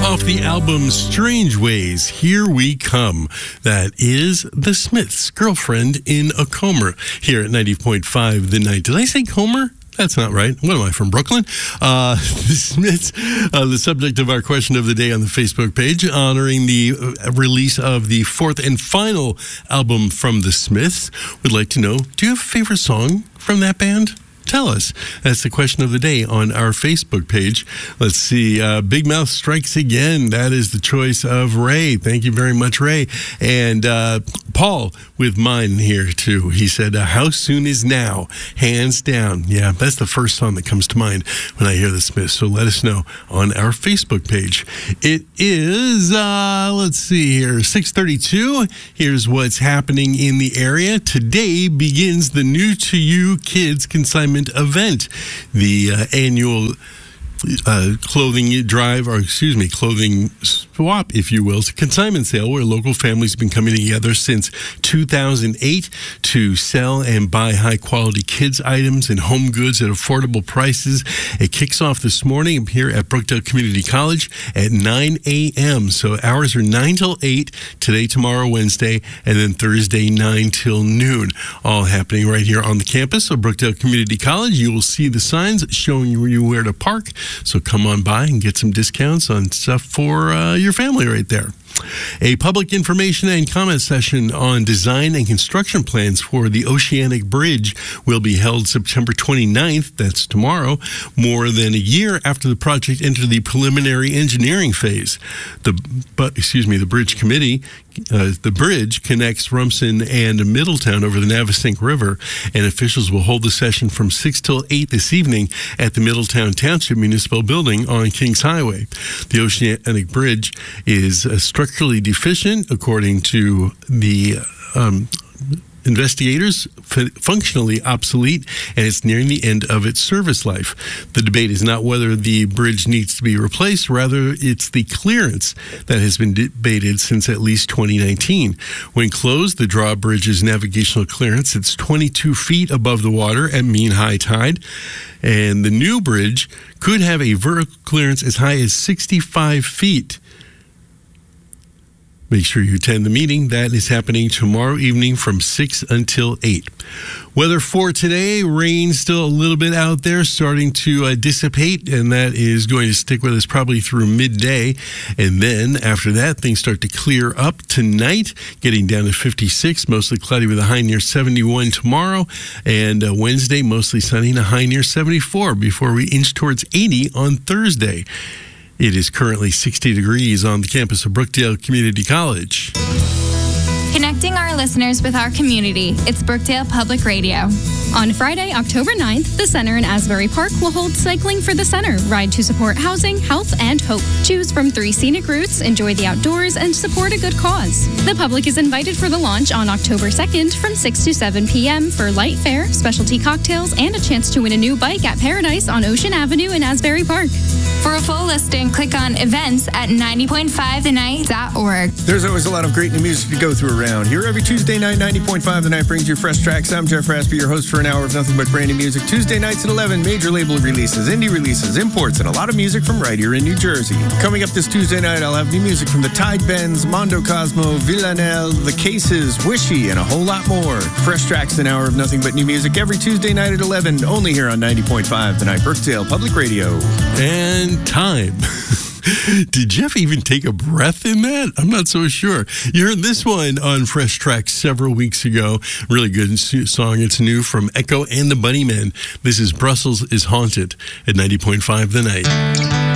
Off the album Strange Ways, Here We Come. That is The Smiths' Girlfriend in a Comer here at 90.5 The Night. Did I say Comer? That's not right. What am I, from Brooklyn? The Smiths, the subject of our question of the day on the Facebook page, honoring the release of the fourth and final album from the Smiths. Would like to know, do you have a favorite song from that band? Tell us. That's the question of the day on our Facebook page. Let's see. Big Mouth strikes again. That is the choice of Ray. Thank you very much, Ray. And Paul with mine here, too. He said, How Soon Is Now? Hands down. Yeah, that's the first song that comes to mind when I hear the Smiths. So let us know on our Facebook page. It is, let's see here, 6:32. Here's what's happening in the area. Today begins the New to You Kids Consignment event, the annual clothing swap, if you will. It's a consignment sale where local families have been coming together since 2008 to sell and buy high-quality kids' items and home goods at affordable prices. It kicks off this morning here at Brookdale Community College at 9 a.m. So hours are 9 till 8, today, tomorrow, Wednesday, and then Thursday, 9 till noon. All happening right here on the campus of Brookdale Community College. You will see the signs showing you where to park. So come on by and get some discounts on stuff for your family right there. A public information and comment session on design and construction plans for the Oceanic Bridge will be held September 29th. That's tomorrow, more than a year after the project entered the preliminary engineering phase. The bridge committee, the bridge connects Rumson and Middletown over the Navesink River, and officials will hold the session from 6 till 8 this evening at the Middletown Township Municipal Building on Kings Highway. The Oceanic Bridge is structurally deficient, according to the investigators, functionally obsolete, and it's nearing the end of its service life. The debate is not whether the bridge needs to be replaced, rather it's the clearance that has been debated since at least 2019. When closed, the drawbridge's navigational clearance, it's 22 feet above the water at mean high tide, and the new bridge could have a vertical clearance as high as 65 feet. Make sure you attend the meeting. That is happening tomorrow evening from 6 until 8. Weather for today, rain still a little bit out there, starting to dissipate, and that is going to stick with us probably through midday. And then after that, things start to clear up tonight, getting down to 56, mostly cloudy with a high near 71 tomorrow. And Wednesday, mostly sunny and a high near 74 before we inch towards 80 on Thursday. It is currently 60 degrees on the campus of Brookdale Community College. Connecting our listeners with our community, it's Brookdale Public Radio. On Friday, October 9th, the Center in Asbury Park will hold Cycling for the Center, ride to support housing, health, and hope. Choose from 3 scenic routes, enjoy the outdoors, and support a good cause. The public is invited for the launch on October 2nd from 6 to 7 p.m. for light fare, specialty cocktails, and a chance to win a new bike at Paradise on Ocean Avenue in Asbury Park. For a full listing, click on events at 90.5thenight.org. There's always a lot of great new music to go through around here. Every Tuesday night, 90.5 The Night brings you fresh tracks. I'm Jeff Rasper, your host for an hour of nothing but brand new music. Tuesday nights at 11, major label releases, indie releases, imports, and a lot of music from right here in New Jersey. Coming up this Tuesday night, I'll have new music from the Tide Bends, Mondo Cosmo, Villanelle, The Cases, Wishy, and a whole lot more. Fresh tracks, an hour of nothing but new music every Tuesday night at 11, only here on 90.5 The Night, Brookdale Public Radio. And time. Did Jeff even take a breath in that? I'm not so sure. You heard this one on Fresh Tracks several weeks ago. Really good song. It's new from Echo and the Bunnymen. This is Brussels is Haunted at 90.5 The Night.